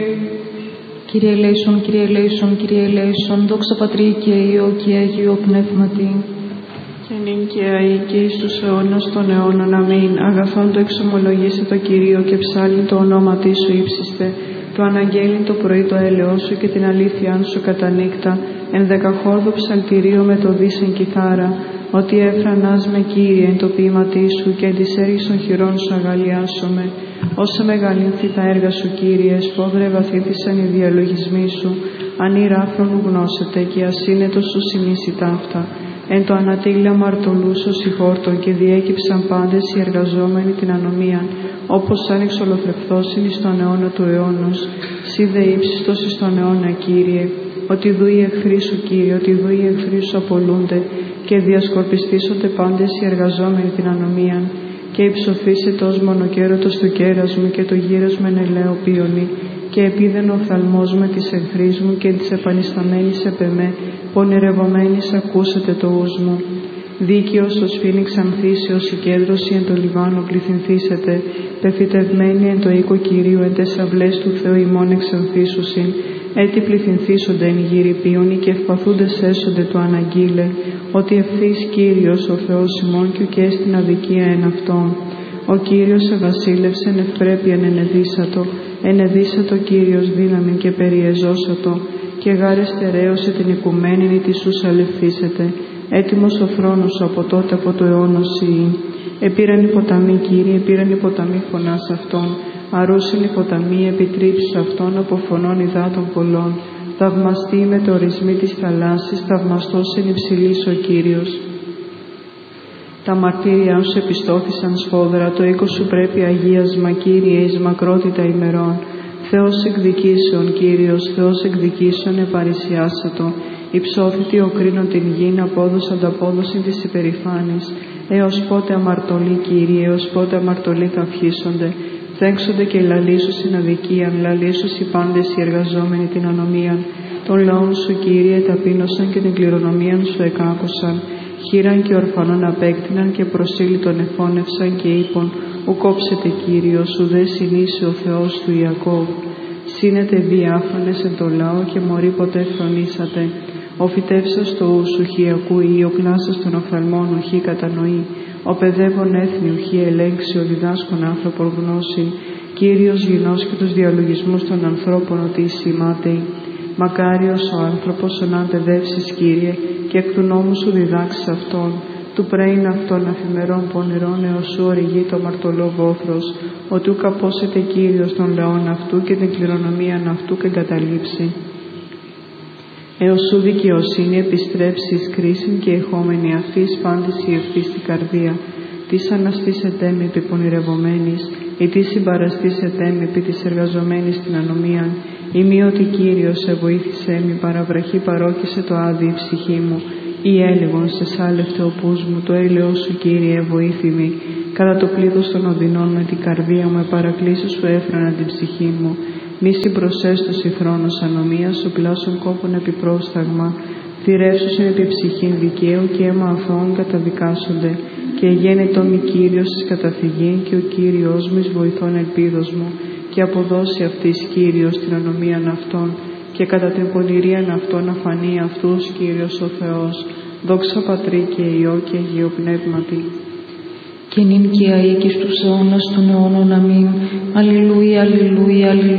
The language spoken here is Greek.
Κύριε ελέησον, Κύριε ελέησον, Κύριε ελέησον, δόξα Πατρί και Υιό και Αγίο Πνεύματι. Και νυν και αεί και εις τους αιώνας των αιώνων. Αμήν. Αγαθόν το εξομολογήσε το Κυρίο και ψάλλει το ονόματί σου ύψιστε. Το αναγγέλει το πρωί το έλεος σου και την αλήθειά σου κατά νύκτα. Εν δεκαχόρδο ψαλτηρίο με το δίσεν κιθάρα. Ότι έφρανας με Κύριε εν το ποίηματί σου και εν της έργης των χειρών σου αγαλιάσομαι. Όσα μεγαλύνθη τα έργα σου, Κύριε, σπόδρε βαθύθησαν οι διαλογισμοί σου. Αν η ράφρον γνώσετε και ασύνετο σου συνήσει ταύτα. Εν το ανατήλα μαρτωλούσος συγχώρτων και διέκυψαν πάντες οι εργαζόμενοι την ανομίαν, όπως σαν εξολοθρευθώσιν εις τον αιώνα του αιώνος. Σύ δε ύψιστος εις τον αιώνα, Κύριε, ότι δου οι εχθροί σου, Κύριε, ότι δου οι εχθροί σου απολούνται και διασκορπιστήσονται πάντες οι εργαζόμενοι την ανομίαν. Και υψωθήσετε ως μονοκέρωτος του κέρας μου και το γύρος με ελαιοπίωνη, και επίδεν ο οφθαλμός με της εχθρής μου και της επανισταμένης επ' εμέ, πονηρευομένης ακούσατε το ους μου. Δίκαιος ως φοίνιξ ανθήσεως η κέντρωση εν το Λιβάνο πληθυνθήσετε, πεφυτευμένη εν το οίκο Κυρίου εν τες αυλές του Θεού ημών εξανθήσουσιν, έτι πληθυνθήσονται εν γύρι πίονοι και ευπαθούντες έσονται το αναγγείλε, ότι ευθύς Κύριος ο Θεός ημών και ουκ στην αδικία εν αυτόν. Ο Κύριος ευασίλευσεν ευπρέπειαν ενεδίσατο Κύριος δύναμη και περιεζώσατο, και γάρε στερέωσε την οικουμένην της σου αλευθήσετε. Έτοιμος ο θρόνος σου από τότε από το αιώνος ή. Επήραν οι ποταμοί, Κύριε, επήραν οι ποταμοί φωνάς αυτών. Αρούσιν οι ποταμοί επιτρίψους αυτών από φωνών υδάτων πολλών. Θαυμαστή με το ορισμοί της θαλάσσης, θαυμαστός εν υψηλής ο Κύριος. Τα μαρτύρια σου επιστόθησαν σφόδρα, το οίκο σου πρέπει αγίασμα, Κύριε, εις μακρότητα ημερών. Θεός εκδικήσεων, Κύριος, Θεός εκδικήσεων επαρισιάσατο. Υψώθητη ο κρίνον την γην, απόδος ανταπόδοσιν της υπερηφάνης. Έως πότε αμαρτωλοί, Κύριε, έως πότε αμαρτωλοί καυχήσονται. Θέξονται και λαλήσου στην αδικίαν, λαλήσου οι πάντες οι εργαζόμενοι την ανομίαν. Των λαών σου, Κύριε, ταπείνωσαν και την κληρονομίαν σου εκάκουσαν. Χείραν και ορφανών απέκτηναν και προσήλυτον εφώνευσαν και είπον, ου κόψετε, Κύριος, ουδέ συνήσει ο Θεός του Ιακώβ. Σύνετε διάφανες εν το λαό και μωρί ποτέ φρονήσατε. Ο φυτεύσας το ούσου χι ακούει, ο κλάσας των οφθαλμών ουχή κατανοεί. Ο παιδεύων έθνη ουχή ελέγξει, ο διδάσκων άνθρωπον γνώση. Κύριος γινός και τους διαλογισμούς των ανθρώπων ότι σημάτεοι. Μακάριος ο άνθρωπος ον αν παιδεύσεις, Κύριε, και εκ του νόμου σου διδάξεις αυτόν. Του πρέειν αυτών αφημερών πονηρών έως σου οριγεί το μαρτωλό βόθρος, ότι ου καπόσετε, Κύριος, των λαών αυτού και την κληρονομίαν αυτού και εγκαταλείψει. Έως σου δικαιοσύνη επιστρέψεις κρίσιν και εχόμενη αυτής πάντης η ευθύς στην καρδία. Τις αναστήσετε με επί πονηρευομένης, ή τι συμπαραστήσετε με επί της εργαζομένης την ανομίαν, ή μη ότι Κύριος σε βοήθησέ μη, παραβραχή παρόκησε το άδει η ψυχή μου, ή έλεγον σε σάλευτε ο πούς μου, το έλεος σου, Κύριε, βοήθημη, κατά το πλήθος των οδυνών με την καρδία μου, επαρακλήσει σου έφρανα την ψυχή μου. Μη συμπροσέστος η θρόνος ανομίας, σου πλάσων κόπων επιπρόσταγμα, θηρεύσουσιν επί ψυχήν δικαίου και αίμα αθώων καταδικάσονται, και γένετο μη Κύριος εις καταφυγήν και ο Κύριος μου εις βοηθών ελπίδος μου, και αποδώσει αυτής, Κύριος, την ανομίαν αυτών, και κατά την πονηρίαν αυτών αφανεί αυτούς, Κύριος ο Θεός. Δόξα Πατρί και Υιό και Αγίο Πνεύματι. Και νυν και αεί και στους αιώνας των αιώνων. Αμήν. Αλληλούια, αλληλούια, αλληλούια.